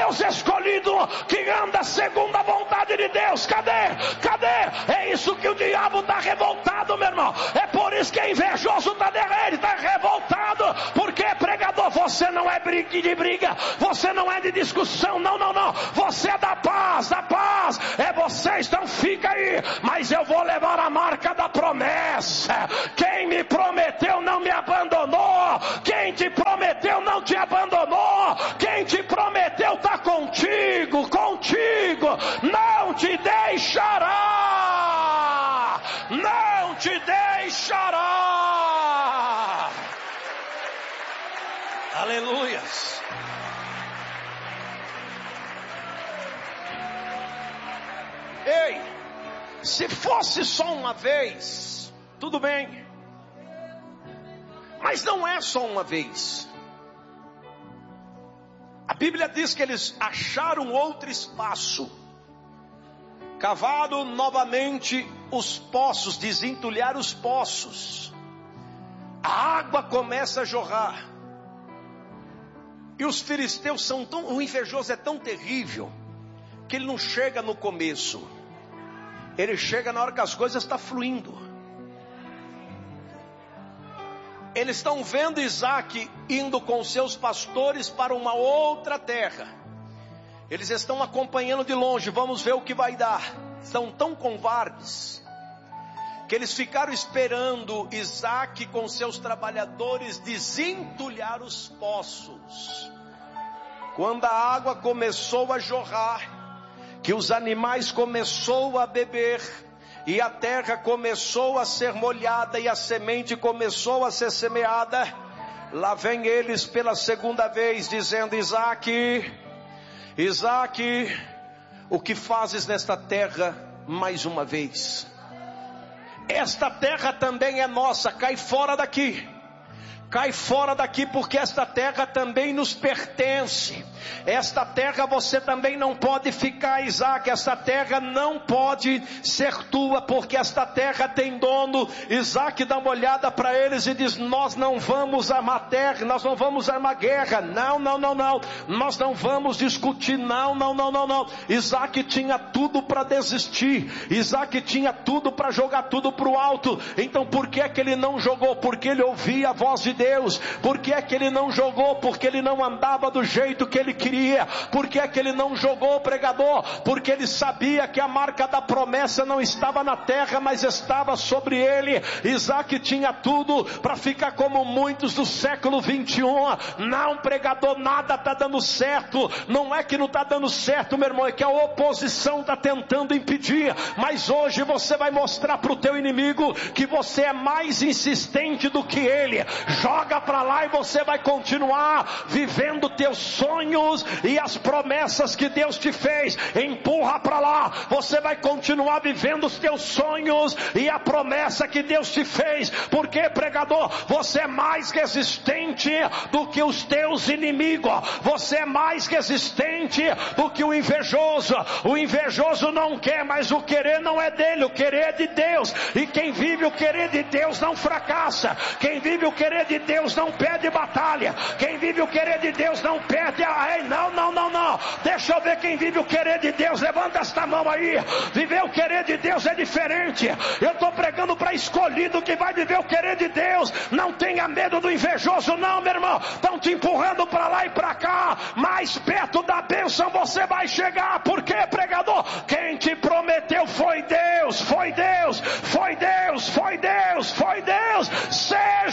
Deus escolhido, que anda segundo a vontade de Deus. Cadê? É isso que o diabo está revoltado, meu irmão. É por isso que é invejoso, ele está revoltado. Porque, pregador, você não é de briga, você não é de discussão, não. Você é da paz. É vocês, então fica aí. Mas eu vou levar a marca da promessa. Quem me prometeu não me abandonou. Quem te prometeu não te abandonou. Quem te prometeu está contigo. Não te deixará. Não te deixará. Aleluias. Ei, se fosse só uma vez, tudo bem. Mas não é só uma vez. A Bíblia diz que eles acharam outro espaço, cavaram novamente os poços, desentulharam os poços. A água começa a jorrar. E os filisteus são tão... O invejoso é tão terrível que ele não chega no começo. Ele chega na hora que as coisas estão fluindo. Eles estão vendo Isaac indo com seus pastores para uma outra terra. Eles estão acompanhando de longe. Vamos ver o que vai dar. São tão covardes que eles ficaram esperando Isaac com seus trabalhadores desentulhar os poços. Quando a água começou a jorrar, que os animais começou a beber, e a terra começou a ser molhada, e a semente começou a ser semeada, lá vem eles pela segunda vez, dizendo: Isaac, o que fazes nesta terra mais uma vez? Esta terra também é nossa, cai fora daqui. Cai fora daqui, porque esta terra também nos pertence. Esta terra você também não pode ficar, Isaac. Esta terra não pode ser tua, porque esta terra tem dono. Isaac dá uma olhada para eles e diz: nós não vamos armar terra, nós não vamos armar guerra. Não. Nós não vamos discutir. Não. Isaac tinha tudo para desistir. Isaac tinha tudo para jogar tudo para o alto. Então por que é que ele não jogou? Porque ele ouvia a voz de Deus. Por que é que ele não jogou? Porque ele não andava do jeito que ele queria. Por que é que ele não jogou, pregador? Porque ele sabia que a marca da promessa não estava na terra, mas estava sobre ele. Isaac tinha tudo para ficar como muitos do século 21. Não, pregador, nada está dando certo. Não é que não está dando certo, meu irmão, é que a oposição está tentando impedir. Mas hoje você vai mostrar para o teu inimigo que você é mais insistente do que ele. Joga para lá e você vai continuar vivendo teus sonhos e as promessas que Deus te fez. Empurra para lá, você vai continuar vivendo os teus sonhos e a promessa que Deus te fez. Porque, pregador, você é mais resistente do que os teus inimigos. Você é mais resistente do que o invejoso. O invejoso não quer, mas o querer não é dele, o querer é de Deus. E quem vive o querer de Deus não fracassa. Quem vive o querer de Deus não perde batalha. Quem vive o querer de Deus não perde não. Deixa eu ver quem vive o querer de Deus. Levanta esta mão aí. Viver o querer de Deus é diferente. Eu estou pregando para escolhido que vai viver o querer de Deus. Não tenha medo do invejoso, não, meu irmão. Estão te empurrando para lá e para cá. Mais perto da bênção você vai chegar. Por quê, pregador? Quem te prometeu foi Deus.